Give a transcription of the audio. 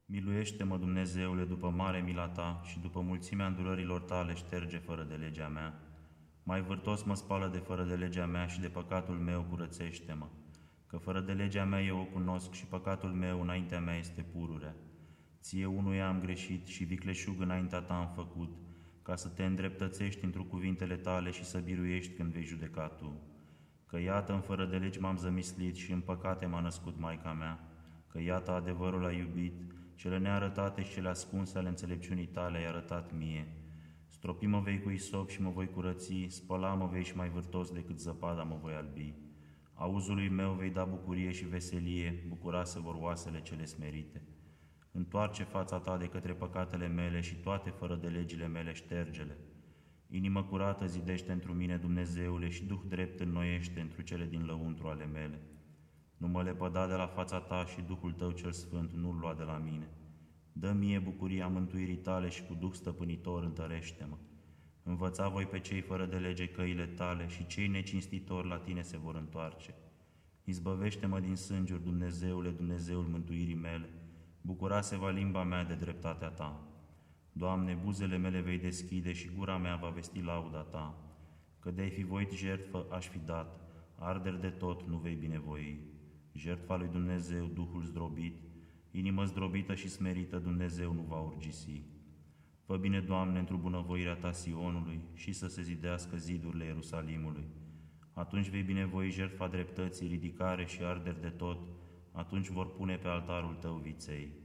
Miluiește-mă, Dumnezeule, după mare mila ta și după mulțimea îndurărilor tale șterge fără de legea mea. Mai vârtos mă spală de fără de legea mea și de păcatul meu curățește-mă, că fără de legea mea eu o cunosc și păcatul meu înaintea mea este pururea. Ție unuia am greșit și vicleșug înaintea ta am făcut, ca să te îndreptățești într cuvintele tale și să biruiești când vei judeca tu. Că iată în fără de legi m-am zămislit și în păcate m-a născut maica mea, că iată adevărul a iubit, cele nearătate și cele ascunse ale înțelepciunii tale ai arătat mie. Stropi mă vei cu isop și mă voi curăți, spăla mă vei și mai vârtos decât zăpada mă voi albi. Auzului meu vei da bucurie și veselie, bucura se vor oasele cele smerite. Întoarce fața ta de către păcatele mele și toate fără de legile mele ștergele. Inimă curată zidește întru mine, Dumnezeule, și Duh drept înnoiește întru cele din lăuntru ale mele. Nu mă lepăda de la fața ta și Duhul tău cel sfânt nu-l lua de la mine. Dă mie bucuria mântuirii tale și cu Duh stăpânitor întărește-mă. Învăța voi pe cei fără de lege căile tale și cei necinstitori la tine se vor întoarce. Izbăvește-mă din sângeri, Dumnezeule, Dumnezeul mântuirii mele, bucura se va limba mea de dreptatea ta. Doamne, buzele mele vei deschide și gura mea va vesti lauda ta. Că de-ai fi voit jertfă aș fi dat, arderi de tot nu vei binevoi. Jertfa lui Dumnezeu, Duhul zdrobit, inimă zdrobită și smerită Dumnezeu nu va urgisi. Fă bine, Doamne, într-o bunăvoirea ta Sionului și să se zidească zidurile Ierusalimului. Atunci vei binevoi jertfa dreptății, ridicare și arderi de tot, atunci vor pune pe altarul tău viței.